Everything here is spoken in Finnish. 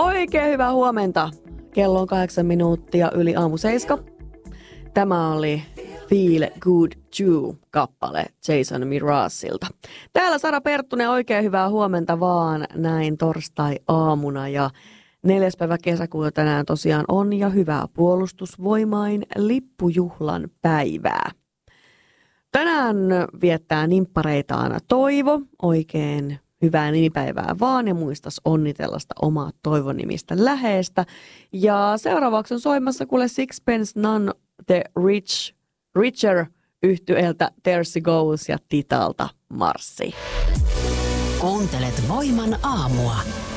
Oikein hyvää huomenta. Kello on 8 minuuttia yli aamu 7. Tämä oli Feel Good Too-kappale Jason Mrazilta. Täällä Sara Perttunen, oikein hyvää huomenta vaan näin torstai-aamuna. Ja 4. päivä kesäkuuta tänään tosiaan on ja hyvää puolustusvoimain lippujuhlan päivää. Tänään viettää nimppareitaan Toivo. Oikein hyvää nimipäivää vaan ja muistas onnitella sitä omaa Toivon-nimistä läheistä. Ja seuraavaksi on soimassa kuule Sixpence None the Richer yhtyeeltä There She Goes ja Titalta Marssi. Kuuntelet Voiman aamua.